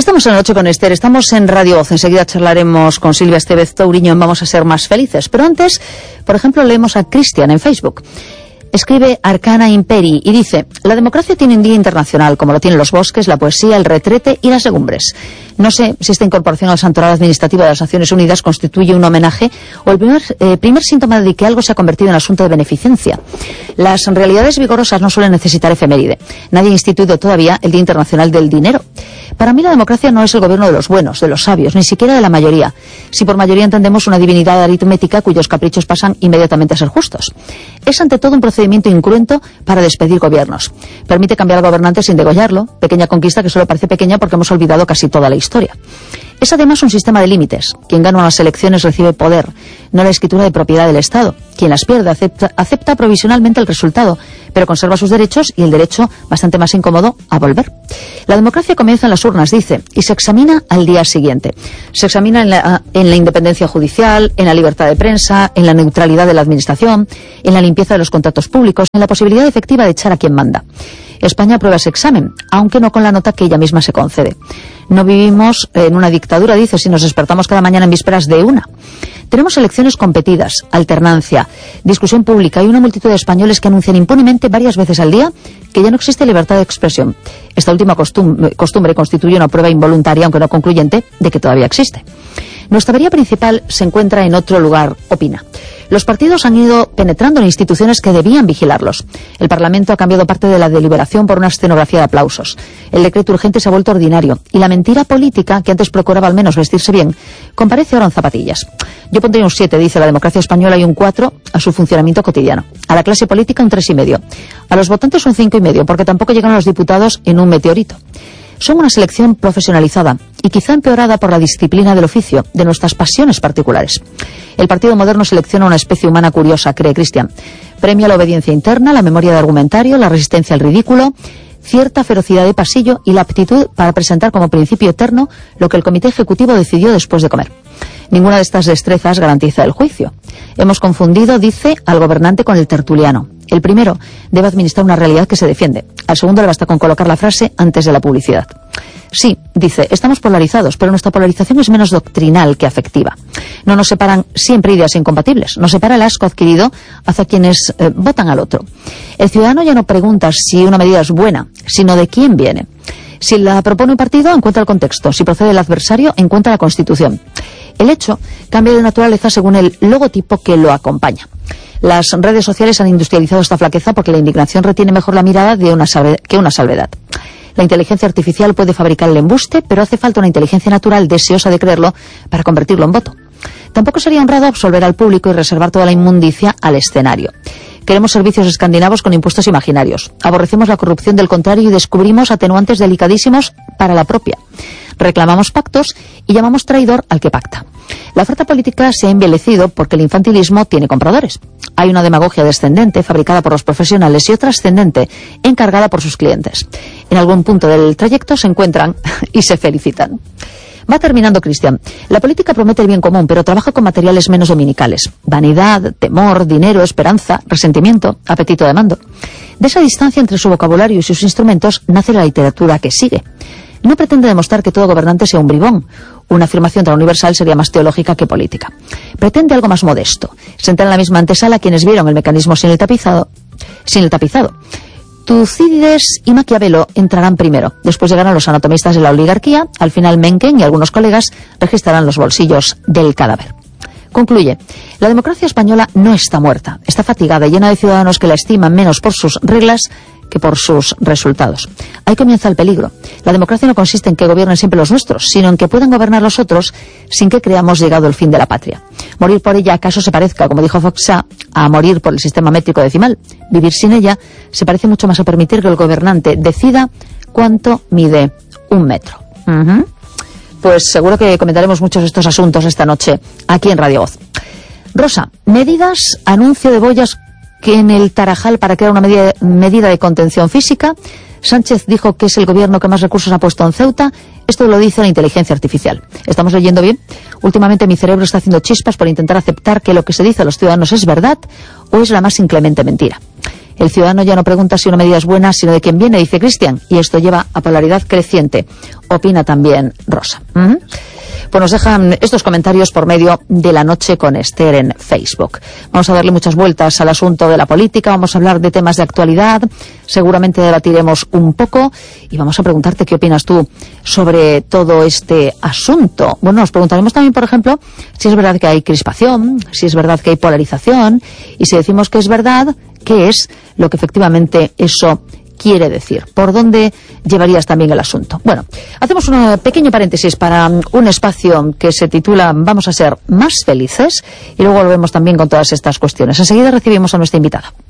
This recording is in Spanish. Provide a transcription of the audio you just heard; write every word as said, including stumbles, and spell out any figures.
Estamos en la noche con Esther, estamos en Radio Voz. Enseguida charlaremos con Silvia Estevez Touriño en Vamos a ser más felices. Pero antes, por ejemplo, leemos a Cristian en Facebook. Escribe Arcana Imperi y dice: la democracia tiene un día internacional, como lo tienen los bosques, la poesía, el retrete y las legumbres. No sé si esta incorporación al santoral administrativo de las Naciones Unidas constituye un homenaje o el primer, eh, primer síntoma de que algo se ha convertido en asunto de beneficencia. Las realidades vigorosas no suelen necesitar efeméride. Nadie ha instituido todavía el Día Internacional del Dinero. Para mí la democracia no es el gobierno de los buenos, de los sabios, ni siquiera de la mayoría. Si por mayoría entendemos una divinidad aritmética cuyos caprichos pasan inmediatamente a ser justos. Es ante todo un procedimiento incruento para despedir gobiernos. Permite cambiar al gobernante sin degollarlo, pequeña conquista que solo parece pequeña porque hemos olvidado casi toda la historia. Es además un sistema de límites. Quien gana unas elecciones recibe poder, no la escritura de propiedad del Estado. Quien las pierde acepta, acepta provisionalmente el resultado, pero conserva sus derechos y el derecho, bastante más incómodo, a volver. La democracia comienza en las urnas, dice, y se examina al día siguiente. Se examina en la, en la independencia judicial, en la libertad de prensa, en la neutralidad de la administración, en la limpieza de los contratos públicos, en la posibilidad efectiva de echar a quien manda. España aprueba ese examen, aunque no con la nota que ella misma se concede. No vivimos en una dictadura, dice, si nos despertamos cada mañana en vísperas de una. Tenemos elecciones competidas, alternancia, discusión pública y una multitud de españoles que anuncian impunemente varias veces al día que ya no existe libertad de expresión. Esta última costumbre, costumbre constituye una prueba involuntaria, aunque no concluyente, de que todavía existe. Nuestra avería principal se encuentra en otro lugar, opina. Los partidos han ido penetrando en instituciones que debían vigilarlos. El Parlamento ha cambiado parte de la deliberación por una escenografía de aplausos. El decreto urgente se ha vuelto ordinario. Y la mentira política, que antes procuraba al menos vestirse bien, comparece ahora en zapatillas. Yo pondría un siete, dice la democracia española, y un cuatro a su funcionamiento cotidiano. A la clase política un tres y medio. A los votantes un cinco y medio, porque tampoco llegan a los diputados en un meteorito. Son una selección profesionalizada y quizá empeorada por la disciplina del oficio, de nuestras pasiones particulares. El Partido Moderno selecciona una especie humana curiosa, cree Cristian. Premia la obediencia interna, la memoria de argumentario, la resistencia al ridículo, cierta ferocidad de pasillo y la aptitud para presentar como principio eterno lo que el Comité Ejecutivo decidió después de comer. Ninguna de estas destrezas garantiza el juicio. Hemos confundido, dice, al gobernante con el tertuliano. El primero debe administrar una realidad que se defiende. Al segundo le basta con colocar la frase antes de la publicidad. Sí, dice, estamos polarizados, pero nuestra polarización es menos doctrinal que afectiva. No nos separan siempre ideas incompatibles. Nos separa el asco adquirido hacia quienes eh, votan al otro. El ciudadano ya no pregunta si una medida es buena, sino de quién viene. Si la propone un partido, encuentra el contexto. Si procede el adversario, encuentra la Constitución. El hecho cambia de naturaleza según el logotipo que lo acompaña. Las redes sociales han industrializado esta flaqueza porque la indignación retiene mejor la mirada de una salve, que una salvedad. La inteligencia artificial puede fabricar el embuste, pero hace falta una inteligencia natural deseosa de creerlo para convertirlo en voto. Tampoco sería honrado absolver al público y reservar toda la inmundicia al escenario. Queremos servicios escandinavos con impuestos imaginarios. Aborrecemos la corrupción del contrario y descubrimos atenuantes delicadísimos para la propia. Reclamamos pactos y llamamos traidor al que pacta. La oferta política se ha envilecido porque el infantilismo tiene compradores. Hay una demagogia descendente fabricada por los profesionales y otra ascendente encargada por sus clientes. En algún punto del trayecto se encuentran y se felicitan. Va terminando Cristian. La política promete el bien común, pero trabaja con materiales menos dominicales. Vanidad, temor, dinero, esperanza, resentimiento, apetito de mando. De esa distancia entre su vocabulario y sus instrumentos nace la literatura que sigue. No pretende demostrar que todo gobernante sea un bribón. Una afirmación tan universal sería más teológica que política. Pretende algo más modesto. Sentar en la misma antesala a quienes vieron el mecanismo sin el tapizado. Sin el tapizado. Tucídides y Maquiavelo entrarán primero. Después llegarán los anatomistas de la oligarquía. Al final Mencken y algunos colegas registrarán los bolsillos del cadáver. Concluye, la democracia española no está muerta. Está fatigada y llena de ciudadanos que la estiman menos por sus reglas que por sus resultados. Ahí comienza el peligro. La democracia no consiste en que gobiernen siempre los nuestros, sino en que puedan gobernar los otros sin que creamos llegado el fin de la patria. Morir por ella acaso se parezca, como dijo Foxá, a morir por el sistema métrico decimal. Vivir sin ella se parece mucho más a permitir que el gobernante decida cuánto mide un metro. Uh-huh. Pues seguro que comentaremos muchos de estos asuntos esta noche aquí en Radio Voz. Rosa, medidas, anuncio de boyas que en el Tarajal para crear una medida, medida de contención física. Sánchez dijo que es el gobierno que más recursos ha puesto en Ceuta. Esto lo dice la inteligencia artificial. ¿Estamos leyendo bien? Últimamente mi cerebro está haciendo chispas por intentar aceptar que lo que se dice a los ciudadanos es verdad o es la más inclemente mentira. El ciudadano ya no pregunta si una medida es buena, sino de quién viene, dice Cristian, y esto lleva a polaridad creciente. Opina también Rosa. ¿Mm? Pues nos dejan estos comentarios por medio de La Noche con Esther en Facebook. Vamos a darle muchas vueltas al asunto de la política, vamos a hablar de temas de actualidad, seguramente debatiremos un poco y vamos a preguntarte qué opinas tú sobre todo este asunto. Bueno, nos preguntaremos también, por ejemplo, si es verdad que hay crispación, si es verdad que hay polarización, y si decimos que es verdad, ¿qué es lo que efectivamente eso quiere decir? ¿Por dónde llevarías también el asunto? Bueno, hacemos un pequeño paréntesis para un espacio que se titula Vamos a ser más felices y luego volvemos también con todas estas cuestiones. Enseguida recibimos a nuestra invitada.